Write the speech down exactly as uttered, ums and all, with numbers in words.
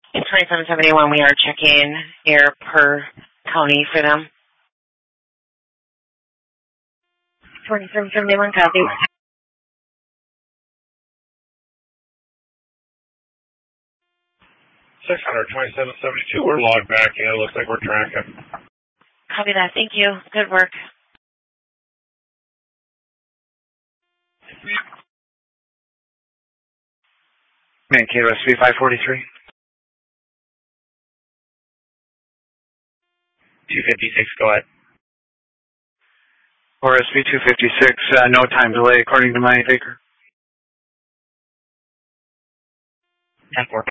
twenty-seven seventy-one, we are checking air per county for them. twenty-seven seventy-one, copy. six hundred twenty-seven seventy-two, we're logged back in. It looks like we're tracking. Copy that. Thank you. Good work. Mankato S V five forty-three. two fifty-six, go ahead. Or S V two fifty-six, uh, no time delay according to my Baker. ten four.